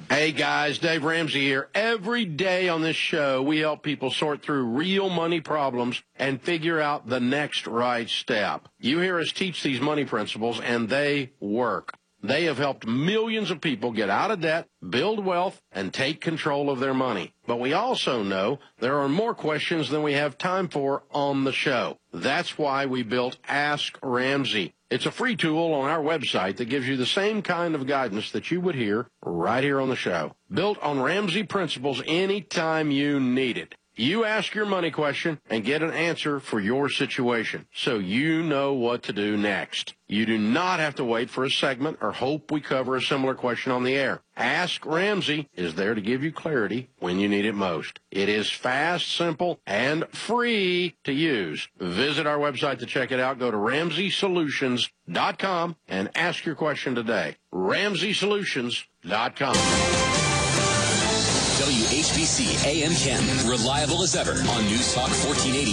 Hey guys, Dave Ramsey here. Every day on this show, we help people sort through real money problems and figure out the next right step. You hear us teach these money principles, and they work. They have helped millions of people get out of debt, build wealth, and take control of their money. But we also know there are more questions than we have time for on the show. That's why we built Ask Ramsey. It's a free tool on our website that gives you the same kind of guidance that you would hear right here on the show. Built on Ramsey principles anytime you need it. You ask your money question and get an answer for your situation, so you know what to do next. You do not have to wait for a segment or hope we cover a similar question on the air. Ask Ramsey is there to give you clarity when you need it most. It is fast, simple, and free to use. Visit our website to check it out. Go to RamseySolutions.com and ask your question today. RamseySolutions.com. WHBC AM Canton, reliable as ever on News Talk 1480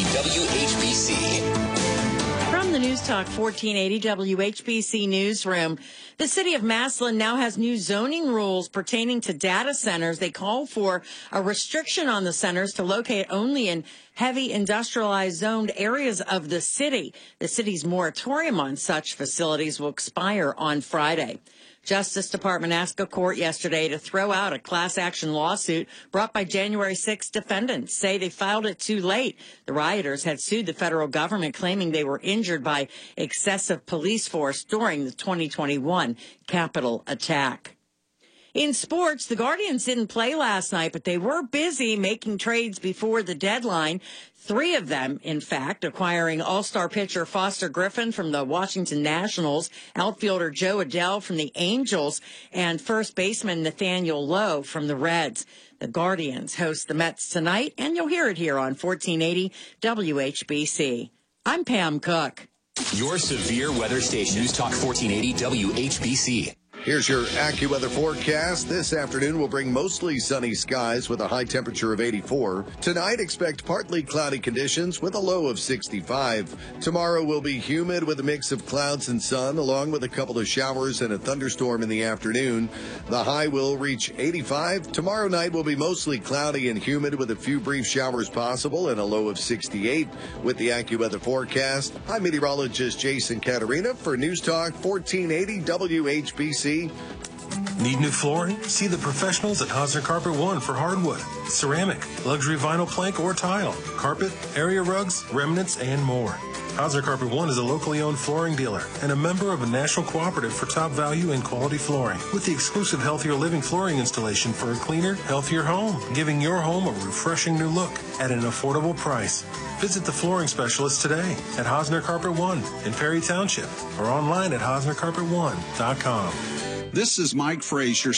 WHBC. From the News Talk 1480 WHBC newsroom, the city of Massillon now has new zoning rules pertaining to data centers. They call for a restriction on the centers to locate only in heavy industrialized zoned areas of the city. The city's moratorium on such facilities will expire on Friday. Justice Department asked a court yesterday to throw out a class action lawsuit brought by January 6 defendants, say they filed it too late. The rioters had sued the federal government, claiming they were injured by excessive police force during the 2021 Capitol attack. In sports, the Guardians didn't play last night, but they were busy making trades before the deadline. 3 of them, in fact, acquiring all-star pitcher Foster Griffin from the Washington Nationals, outfielder Joe Adell from the Angels, and first baseman Nathaniel Lowe from the Reds. The Guardians host the Mets tonight, and you'll hear it here on 1480 WHBC. I'm Pam Cook. Your severe weather station, News Talk 1480 WHBC. Here's your AccuWeather forecast. This afternoon will bring mostly sunny skies with a high temperature of 84. Tonight, expect partly cloudy conditions with a low of 65. Tomorrow will be humid with a mix of clouds and sun, along with a couple of showers and a thunderstorm in the afternoon. The high will reach 85. Tomorrow night will be mostly cloudy and humid with a few brief showers possible and a low of 68. With the AccuWeather forecast, I'm meteorologist Jason Caterina for News Talk 1480 WHBC. Need new flooring? See the professionals at Hosner Carpet One for hardwood, ceramic, luxury vinyl plank or tile, carpet, area rugs, remnants, and more. Hosner Carpet One is a locally owned flooring dealer and a member of a national cooperative for top value and quality flooring with the exclusive Healthier Living flooring installation for a cleaner, healthier home, giving your home a refreshing new look at an affordable price. Visit the flooring specialist today at Hosner Carpet One in Perry Township or online at HosnerCarpet1.com. This is Mike Frazier.